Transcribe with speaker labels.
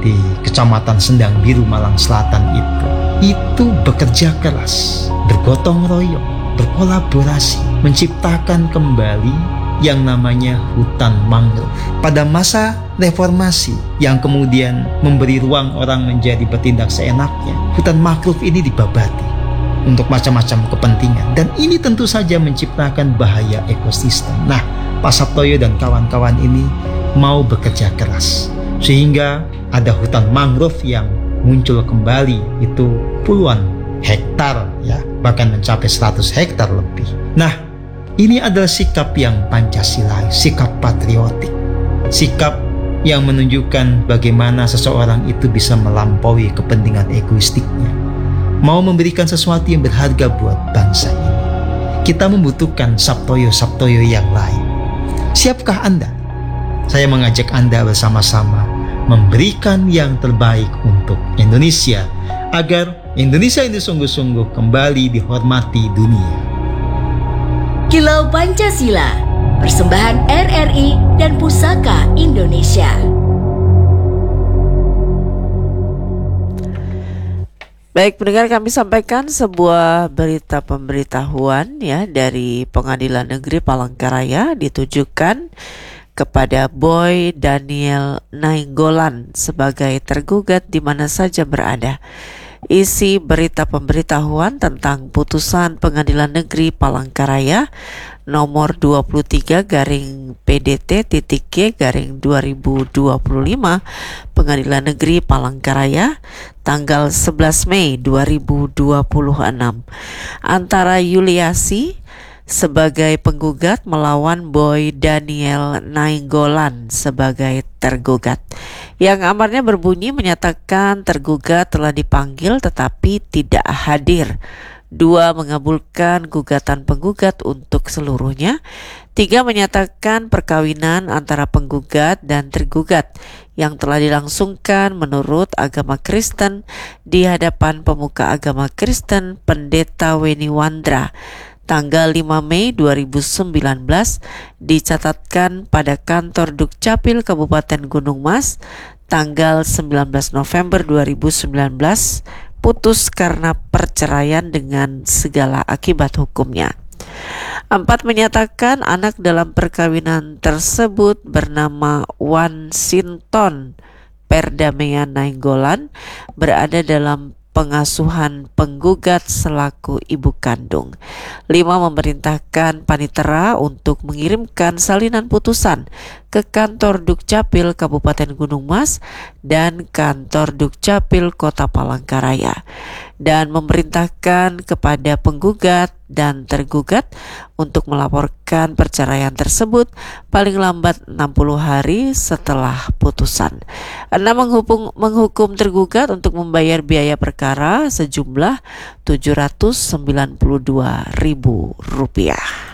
Speaker 1: di Kecamatan Sendang Biru, Malang Selatan itu bekerja keras, bergotong royong, berkolaborasi, menciptakan kembali yang namanya hutan mangrove. Pada masa reformasi yang kemudian memberi ruang orang menjadi bertindak seenaknya, hutan mangrove ini dibabati untuk macam-macam kepentingan, dan ini tentu saja menciptakan bahaya ekosistem. Nah, Pak Saptoyo dan kawan-kawan ini mau bekerja keras sehingga ada hutan mangrove yang muncul kembali, itu puluhan hektar ya, bahkan mencapai 100 hektar lebih. Nah, ini adalah sikap yang Pancasilais, sikap patriotik, sikap yang menunjukkan bagaimana seseorang itu bisa melampaui kepentingan egoistiknya, mau memberikan sesuatu yang berharga buat bangsa ini. Kita membutuhkan Saptoyo-Saptoyo yang lain. Siapkah Anda? Saya mengajak Anda bersama-sama memberikan yang terbaik untuk Indonesia, agar Indonesia ini sungguh-sungguh kembali dihormati dunia.
Speaker 2: Kilau Pancasila, persembahan RRI dan Pusaka Indonesia.
Speaker 3: Baik, pendengar, kami sampaikan sebuah berita pemberitahuan ya dari Pengadilan Negeri Palangkaraya ditujukan kepada Boy Daniel Nainggolan sebagai tergugat di mana saja berada. Isi berita pemberitahuan tentang putusan Pengadilan Negeri Palangkaraya nomor 23-PDT-G-2025 Pengadilan Negeri Palangkaraya tanggal 11 Mei 2026 antara Yuliasi sebagai penggugat melawan Boy Daniel Nainggolan sebagai tergugat. Yang amarnya berbunyi menyatakan tergugat telah dipanggil tetapi tidak hadir. 2. Mengabulkan gugatan penggugat untuk seluruhnya. 3. Menyatakan perkawinan antara penggugat dan tergugat yang telah dilangsungkan menurut agama Kristen di hadapan pemuka agama Kristen Pendeta Weni Wandra tanggal 5 Mei 2019 dicatatkan pada kantor Dukcapil Kabupaten Gunung Mas tanggal 19 November 2019, putus karena perceraian dengan segala akibat hukumnya. 4. Menyatakan anak dalam perkawinan tersebut bernama Wan Sinton Perdamaian Nainggolan berada dalam pengasuhan penggugat selaku ibu kandung. 5. Memerintahkan panitera untuk mengirimkan salinan putusan ke kantor Dukcapil Kabupaten Gunung Mas dan kantor Dukcapil Kota Palangkaraya, dan memerintahkan kepada penggugat dan tergugat untuk melaporkan perceraian tersebut paling lambat 60 hari setelah putusan. 6. Menghukum tergugat untuk membayar biaya perkara sejumlah Rp792.000.